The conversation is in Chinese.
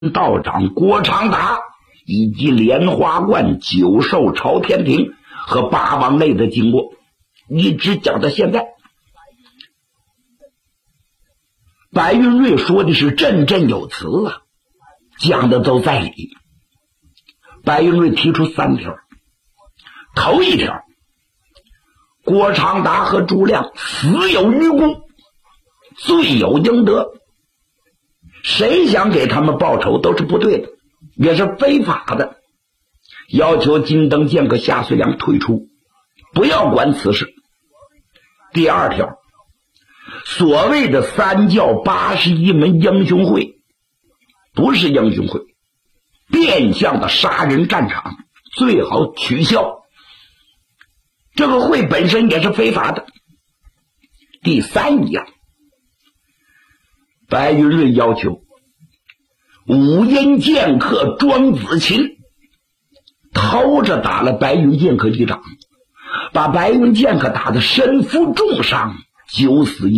道长郭长达以及莲花观九兽朝天庭和八王内的经过，一直讲到现在。白云瑞说的是振振有词啊，讲的都在理。白云瑞提出3条，头一条，郭长达和朱亮死有余辜，罪有应得，谁想给他们报仇都是不对的，也是非法的，要求金灯剑和夏遂良退出，不要管此事。第2条，所谓的3教81门英雄会不是英雄会，变相的杀人战场，最好取消，这个会本身也是非法的。第3样，白云瑞要求五阴剑客庄子琴偷着打了白云剑客一掌，把白云剑客打得身负重伤，9死1